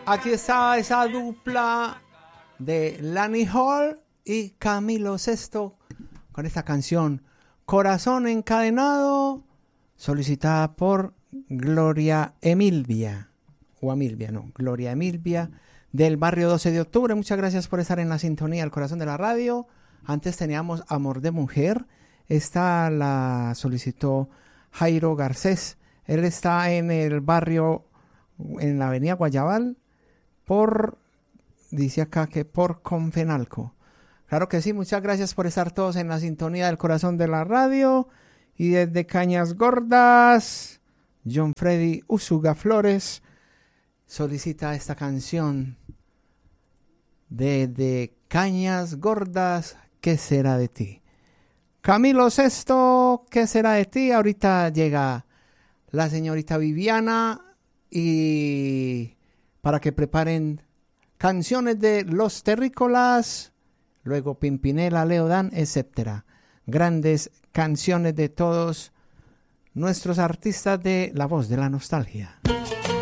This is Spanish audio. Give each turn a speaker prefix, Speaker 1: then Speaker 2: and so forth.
Speaker 1: Aquí está esa dupla de Lani Hall y Camilo Sesto con esta canción Corazón Encadenado, solicitada por Gloria Emilvia, Gloria Emilvia del barrio 12 de octubre. Muchas gracias por estar en la sintonía del corazón de la radio. Antes teníamos Amor de Mujer. Esta la solicitó Jairo Garcés. Él está en el barrio, en la avenida Guayabal, dice acá que por Confenalco. Claro que sí, muchas gracias por estar todos en la sintonía del corazón de la radio. Y desde Cañas Gordas, John Freddy Usuga Flores solicita esta canción. Desde Cañas Gordas, ¿qué será de ti? Camilo Sesto, ¿qué será de ti? Ahorita llega la señorita Viviana y para que preparen canciones de Los Terrícolas, luego Pimpinela, Leodán, etc. Grandes canciones de todos nuestros artistas de La Voz de la Nostalgia.